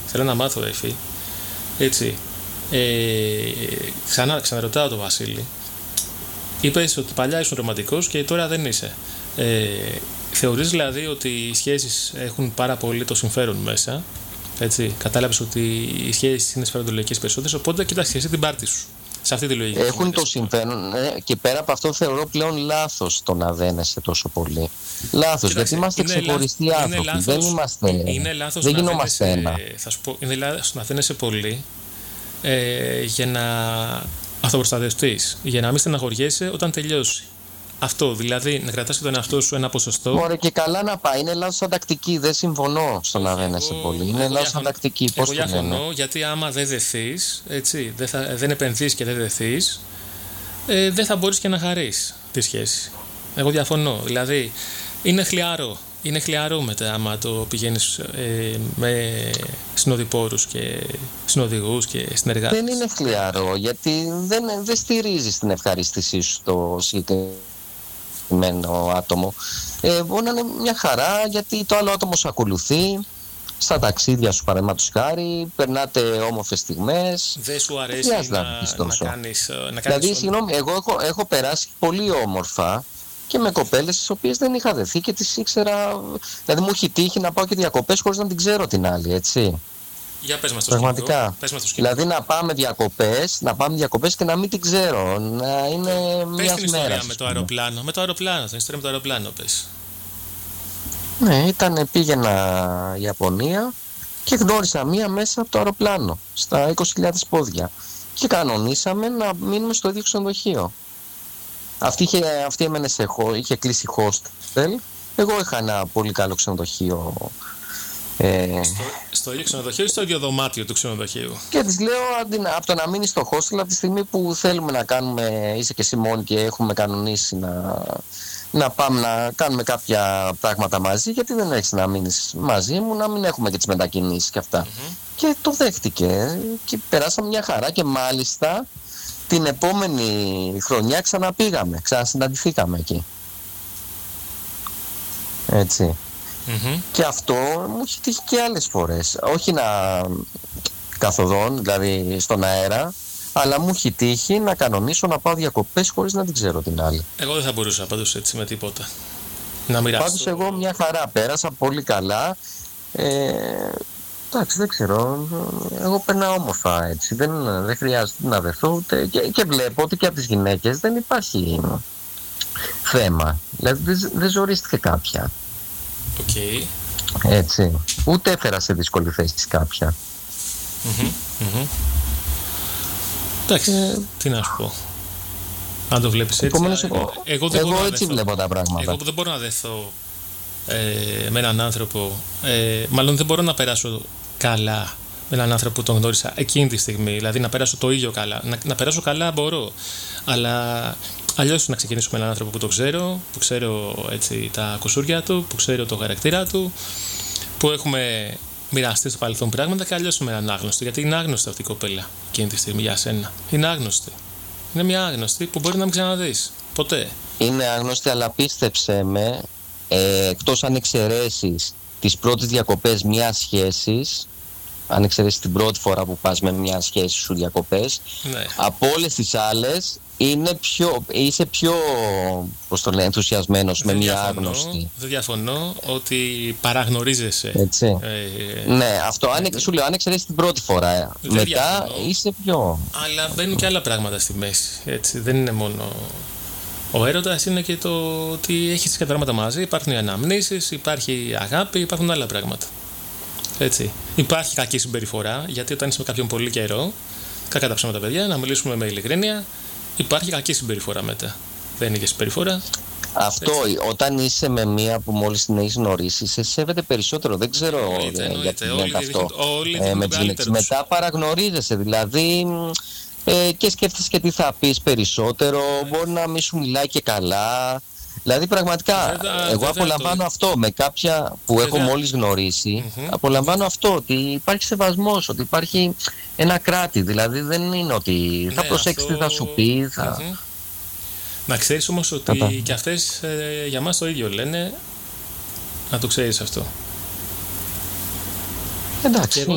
Θέλω να μάθω, Εφη. Έτσι. Ξαναρωτάω τον Βασίλη. Είπες ότι παλιά ήσουν ρομαντικός και τώρα δεν είσαι. Θεωρείς δηλαδή ότι οι σχέσεις έχουν πάρα πολύ το συμφέρον μέσα? Έτσι. Κατάλαβες ότι οι σχέσεις είναι σφαιροδολογικές περισσότερες, οπότε κοίταξε εσύ την πάρτη σου. Σε αυτή τη λογική. Έχουν το συμφέρον, και πέρα από αυτό θεωρώ πλέον λάθος το να δένεσαι τόσο πολύ. Λάθος, γιατί είμαστε ξεχωριστοί άνθρωποι. Δεν είμαστε. Δεν γινόμαστε ένα. Θα σου πω, είναι λάθος να δένεσαι πολύ για να αυτοπροστατευτείς, για να μην στεναχωριέσαι όταν τελειώσει. Αυτό, δηλαδή να κρατάς και τον εαυτό σου ένα ποσοστό. Ωραία, και καλά να πάει. Είναι λάθος σαν τακτική. Δεν συμφωνώ στο να δένεσαι πολύ. Είναι λάθος σαν τακτική. Πώς το λένε? Γιατί άμα δεν δεθείς, έτσι, δεν επενδύσεις και δεν δεθείς, δεν θα μπορείς και να χαρείς τη σχέση. Εγώ διαφωνώ. Δηλαδή, είναι χλιαρό. Είναι χλιαρό μετά άμα το πηγαίνεις με συνοδοιπόρους και συνοδηγούς και συνεργάτες. Δεν είναι χλιαρό, γιατί δεν στηρίζεις την ευχαρίστησή σου στο συγκεκριμένο άτομο. Μπορεί να είναι μια χαρά, γιατί το άλλο άτομο σου ακολουθεί στα ταξίδια σου, παραδείγματος χάρη, περνάτε όμορφες στιγμές. Δεν σου αρέσει να κάνεις. Δηλαδή, συγγνώμη, εγώ έχω περάσει πολύ όμορφα και με κοπέλες τις οποίες δεν είχα δεθεί και τις ήξερα. Δηλαδή μου έχει τύχει να πάω και διακοπές χωρίς να την ξέρω την άλλη, έτσι. Για πες μας το πραγματικά. Δηλαδή να πάμε διακοπές και να μην την ξέρω. Να είναι μια μέρα. Με το αεροπλάνο. Με το αεροπλάνο, την ιστορία με το αεροπλάνο, πες. Ναι, πήγαινα Ιαπωνία και γνώρισα μία μέσα από το αεροπλάνο στα 20.000 πόδια. Και κανονίσαμε να μείνουμε στο ίδιο ξενοδοχείο. Αυτή είχε κλείσει hostel. Εγώ είχα ένα πολύ καλό ξενοδοχείο. Στο ίδιο ξενοδοχείο ή στο ίδιο δωμάτιο του ξενοδοχείου? Και της λέω, από το να μείνει στο hostel, από τη στιγμή που θέλουμε να κάνουμε, είσαι και εσύ μόνη και έχουμε κανονίσει να πάμε να κάνουμε κάποια πράγματα μαζί, γιατί δεν έχεις να μείνεις μαζί μου, να μην έχουμε και τις μετακινήσεις και αυτά. Και το δέχτηκε και περάσαμε μια χαρά και μάλιστα την επόμενη χρονιά ξανασυναντηθήκαμε εκεί. Έτσι. Και αυτό μου έχει τύχει και άλλες φορές. Όχι καθοδόν, δηλαδή στον αέρα, αλλά μου έχει τύχει να κανονίσω να πάω διακοπές χωρίς να την ξέρω την άλλη. Εγώ δεν θα μπορούσα πάντως έτσι με τίποτα να μοιραστώ. Πάντως εγώ μια χαρά πέρασα, πολύ καλά. Εντάξει, δεν ξέρω. Εγώ περνάω όμορφα έτσι. Δεν χρειάζεται να δεθώ ούτε. Και βλέπω ότι και από τις γυναίκες δεν υπάρχει θέμα. Δηλαδή δεν ζορίστηκε κάποια. Okay. Έτσι. Ούτε έφερα σε δύσκολη θέση κάποια. Εντάξει, τι να σου πω. Αν το βλέπεις έτσι. Εγώ έτσι βλέπω τα πράγματα. Εγώ που δεν μπορώ να δεθώ με έναν άνθρωπο, μάλλον δεν μπορώ να περάσω καλά με έναν άνθρωπο που τον γνώρισα εκείνη τη στιγμή. Δηλαδή να περάσω το ίδιο καλά. Να περάσω καλά μπορώ. Αλλά αλλιώς να ξεκινήσω με έναν άνθρωπο που το ξέρω, που ξέρω έτσι τα κουσούρια του, που ξέρω το χαρακτήρα του, που έχουμε μοιραστεί στο παρελθόν πράγματα, και αλλιώς με έναν άγνωστο. Γιατί είναι άγνωστη αυτή η κοπέλα εκείνη τη στιγμή για σένα. Είναι άγνωστη. Είναι μια άγνωστη που μπορεί να μην ξαναδείς ποτέ. Είναι άγνωστη, αλλά πίστεψε με, εκτός αν εξαιρέσεις τις πρώτες διακοπές μιας σχέσης, αν εξαιρέσεις την πρώτη φορά που πας με μια σχέση σου διακοπές, ναι, από όλες τις άλλες είσαι πιο ενθουσιασμένος με μια άγνωστη. Δεν διαφωνώ ότι παραγνωρίζεσαι. Έτσι. Ναι, αυτό σου λέω, αν εξαιρέσεις την πρώτη φορά, μετά διαφωνώ, είσαι πιο... Αλλά μπαίνουν και άλλα πράγματα στη μέση. Έτσι. Δεν είναι μόνο... Ο έρωτας είναι και το ότι έχεις και πράγματα μαζί, υπάρχουν οι αναμνήσεις, υπάρχει αγάπη, υπάρχουν άλλα πράγματα. Έτσι. Υπάρχει κακή συμπεριφορά, γιατί όταν είσαι με κάποιον πολύ καιρό, κακά τα ψέματα παιδιά, να μιλήσουμε με ειλικρίνεια, υπάρχει κακή συμπεριφορά μετά. Δεν είναι και συμπεριφορά. Αυτό, έτσι. Όταν είσαι με μία που μόλις την έχεις γνωρίσει, σε σέβεται περισσότερο. Δεν ξέρω γιατί γίνεται αυτό. Με τις γυναίκες. Μετά παραγνωρίζεσαι, δηλαδή, και σκέφτεσαι και τι θα πεις περισσότερο. Μπορεί να μην σου μιλάει και καλά. Δηλαδή πραγματικά εγώ απολαμβάνω αυτό με κάποια που έχω μόλις γνωρίσει. Απολαμβάνω αυτό, ότι υπάρχει σεβασμός, ότι υπάρχει ένα κράτη. Δηλαδή δεν είναι ότι θα προσέξεις τι θα σου πει. Να ξέρεις όμως ότι και αυτές για μας το ίδιο λένε. Να το ξέρεις αυτό. Εντάξει.